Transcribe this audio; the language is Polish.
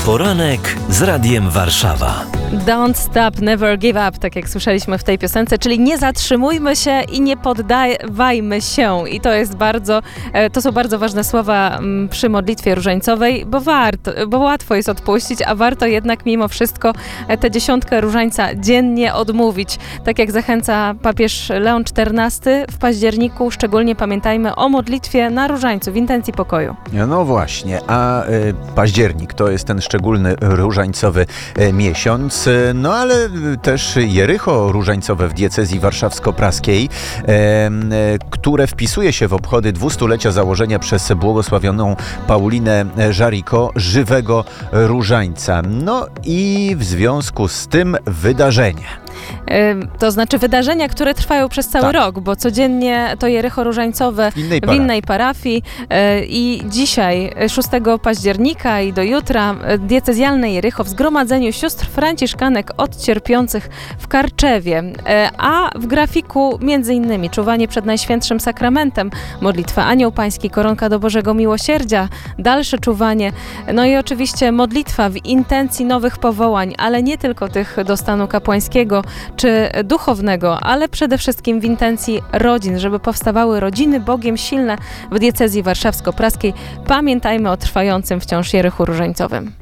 Poranek z Radiem Warszawa. Don't stop, never give up, tak jak słyszeliśmy w tej piosence, czyli nie zatrzymujmy się i nie poddawajmy się. I to są bardzo ważne słowa przy modlitwie różańcowej, bo łatwo jest odpuścić, a warto jednak mimo wszystko tę 10 różańca dziennie odmówić. Tak jak zachęca papież Leon XIV w październiku, szczególnie pamiętajmy o modlitwie na różańcu, w intencji pokoju. No właśnie, a październik to jest ten szczególny różańcowy miesiąc, no ale też Jericho różańcowe w diecezji warszawsko-praskiej, które wpisuje się w obchody 200-lecia założenia przez błogosławioną Paulinę Jaricot żywego różańca. No i w związku z tym wydarzenie. To znaczy wydarzenia, które trwają przez cały rok, bo codziennie to Jericho różańcowe w innej parafii i dzisiaj, 6 października i do jutra, diecezjalne Jericho w zgromadzeniu sióstr franciszkanek odcierpiących w Karczewie, a w grafiku między innymi czuwanie przed Najświętszym Sakramentem, modlitwa Anioł Pański, koronka do Bożego Miłosierdzia, dalsze czuwanie, no i oczywiście modlitwa w intencji nowych powołań, ale nie tylko tych do stanu kapłańskiego czy duchownego, ale przede wszystkim w intencji rodzin, żeby powstawały rodziny Bogiem silne w diecezji warszawsko-praskiej. Pamiętajmy o trwającym wciąż Jerichu różańcowym.